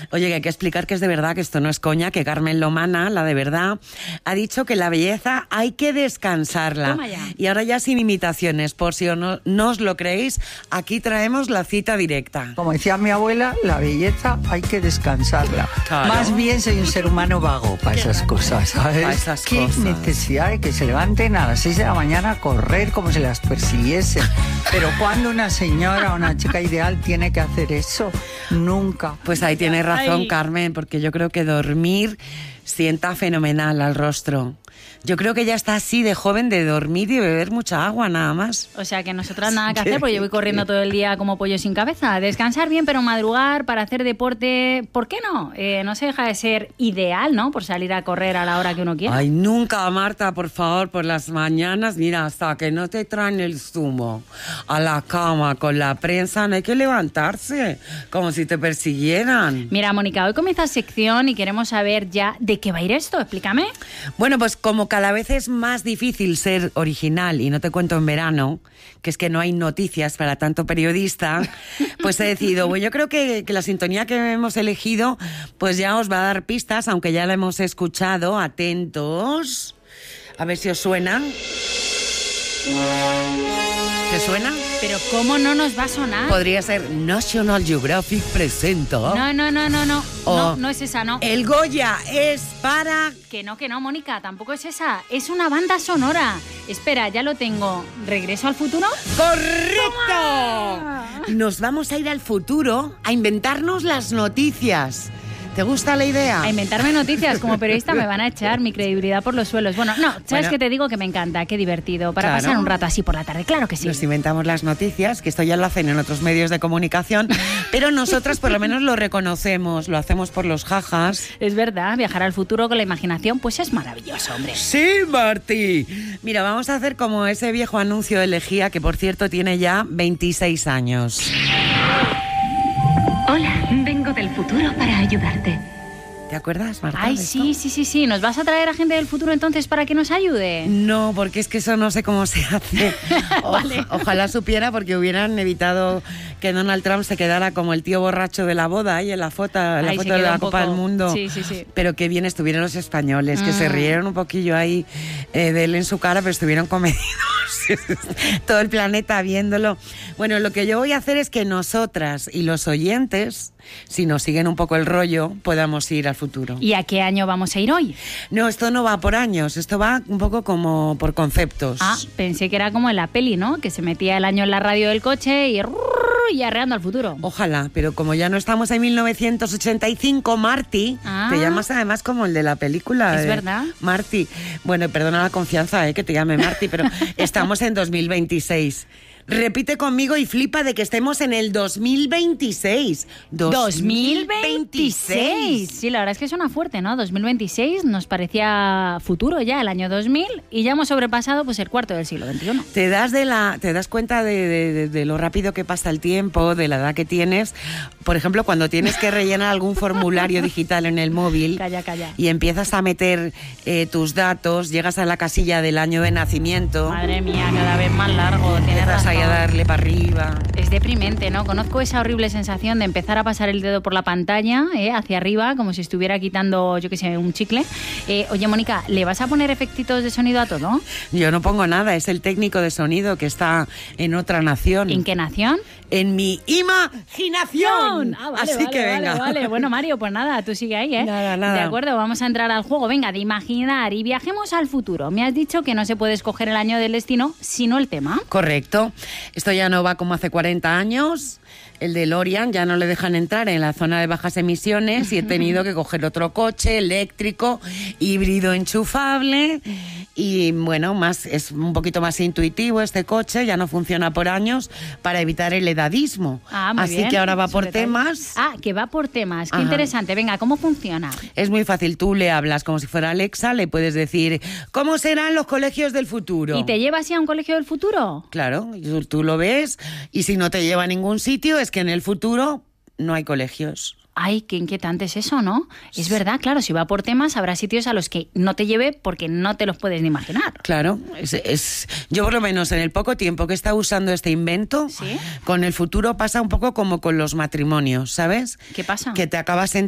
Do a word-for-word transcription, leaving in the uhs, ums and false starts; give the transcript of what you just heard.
Oye, que hay que explicar que es de verdad, que esto no es coña, que Carmen Lomana, la de verdad, ha dicho que la belleza hay que descansarla. Toma ya. Y ahora ya sin imitaciones, por si no, no os lo creéis, aquí traemos la cita directa. Como decía mi abuela, la belleza hay que descansarla. Claro. Más bien soy un ser humano vago para esas cosas, ¿sabes? Para esas ¿Qué cosas. necesidad de que se levanten a las seis de la mañana a correr como si las persiguiesen? Pero ¿cuándo una señora o una chica ideal tiene que hacer eso? Nunca. Pues ahí tienes razón, Ay. Carmen, porque yo creo que dormir sienta fenomenal al rostro. Yo creo que ya está así de joven de dormir y beber mucha agua, nada más. O sea, que nosotras nada que hacer, porque yo voy corriendo todo el día como pollo sin cabeza. Descansar bien, pero madrugar para hacer deporte, ¿por qué no? Eh, no se deja de ser ideal, ¿no? Por salir a correr a la hora que uno quiera. Ay, nunca, Marta, por favor, por las mañanas, mira, hasta que no te traen el zumo a la cama con la prensa, no hay que levantarse, como si te persiguieran. Mira, Mónica, hoy comienza sección y queremos saber ya de qué va a ir esto. Explícame. Bueno, pues como cada vez es más difícil ser original, y no te cuento en verano, que es que no hay noticias para tanto periodista, pues he decidido, bueno, yo creo que, que la sintonía que hemos elegido, pues ya os va a dar pistas, aunque ya la hemos escuchado. Atentos, a ver si os suena. ¿Te suena? Pero ¿cómo no nos va a sonar? Podría ser National Geographic presenta. No, no, no, no, no. O No, no es esa, no. El Goya es para... Que no, que no, Mónica, tampoco es esa. Es una banda sonora. Espera, ya lo tengo. ¿Regreso al futuro? ¡Correcto! Nos vamos a ir al futuro a inventarnos las noticias. ¿Te gusta la idea? A inventarme noticias como periodista me van a echar mi credibilidad por los suelos. Bueno, no, ¿sabes Bueno. qué te digo? Que me encanta, qué divertido. Para Claro. pasar un rato así por la tarde, claro que sí. Nos inventamos las noticias, que esto ya lo hacen en otros medios de comunicación, pero nosotras por lo menos lo reconocemos, lo hacemos por los jajas. Es verdad, viajar al futuro con la imaginación, pues es maravilloso, hombre. ¡Sí, Martí! Mira, vamos a hacer como ese viejo anuncio de Lejía, que por cierto tiene ya veintiséis años. Hola, vengo del futuro para ayudarte. ¿Te acuerdas, Marta? Ay, de esto? sí, sí, sí, sí. ¿Nos vas a traer a gente del futuro entonces para que nos ayude? No, porque es que eso no sé cómo se hace. O- Vale. Ojalá supiera, porque hubieran evitado que Donald Trump se quedara como el tío borracho de la boda ahí en la foto, en la Ahí se foto de quedó la un Copa poco- del Mundo. Sí, sí, sí. Pero qué bien estuvieron los españoles, que Mm. se rieron un poquillo ahí eh, de él en su cara, pero estuvieron comedidos. Todo el planeta viéndolo. Bueno, lo que yo voy a hacer es que nosotras y los oyentes, si nos siguen un poco el rollo, podamos ir al futuro. ¿Y a qué año vamos a ir hoy? No, esto no va por años, esto va un poco como por conceptos. Ah, pensé que era como en la peli, ¿no? Que se metía el año en la radio del coche y, y arreando al futuro. Ojalá, pero como ya no estamos en mil novecientos ochenta y cinco, Marty, Ah. te llamas además como el de la película. Es de verdad. Marty. Bueno, perdona la confianza, eh, que te llame Marty, pero estamos en dos mil veintiséis. Repite conmigo y flipa de que estemos en el dos mil veintiséis. dos mil veintiséis. Sí, la verdad es que suena fuerte, ¿no? dos mil veintiséis nos parecía futuro ya, el año dos mil, y ya hemos sobrepasado pues el cuarto del siglo veintiuno. Te das, de la, te das cuenta de, de- de- de lo rápido que pasa el tiempo, de la edad que tienes. Por ejemplo, cuando tienes que rellenar algún formulario digital en el móvil. Calla, calla. Y empiezas a meter eh, tus datos, llegas a la casilla del año de nacimiento. Madre mía, cada vez más largo, tienes Empiezas razón. ahí a darle para arriba. Es deprimente, ¿no? Conozco esa horrible sensación de empezar a pasar el dedo por la pantalla, ¿eh? Hacia arriba, como si estuviera quitando, yo qué sé, un chicle. Eh, oye, Mónica, ¿le vas a poner efectitos de sonido a todo? Yo no pongo nada, es el técnico de sonido que está en otra nación. ¿En qué nación? En mi imaginación. Ah, vale, Así vale, que vale, venga. vale. Bueno, Mario, pues nada, tú sigue ahí, ¿eh? Nada, nada. De acuerdo, vamos a entrar al juego. Venga, de imaginar y viajemos al futuro. Me has dicho que no se puede escoger el año del destino, sino el tema. Correcto. Esto ya no va como hace cuarenta años. El DeLorean ya no le dejan entrar en la zona de bajas emisiones y he tenido que coger otro coche eléctrico, híbrido enchufable y bueno, más es un poquito más intuitivo este coche, ya no funciona por años para evitar el edadismo. Ah, muy Así bien. que ahora va por Sobre todo. temas. Ah, que va por temas. Qué Ajá. interesante. Venga, ¿cómo funciona? Es muy fácil, tú le hablas como si fuera Alexa, le puedes decir ¿cómo serán los colegios del futuro? ¿Y te lleva así a un colegio del futuro? Claro, y tú, tú lo ves y si no te lleva a ningún sitio es que en el futuro no hay colegios. Ay, qué inquietante es eso, ¿no? Es verdad, claro, si va por temas habrá sitios a los que no te lleve porque no te los puedes ni imaginar. Claro, es, es- yo por lo menos en el poco tiempo que he estado usando este invento, ¿Sí? con el futuro pasa un poco como con los matrimonios, ¿sabes? ¿Qué pasa? Que te acabas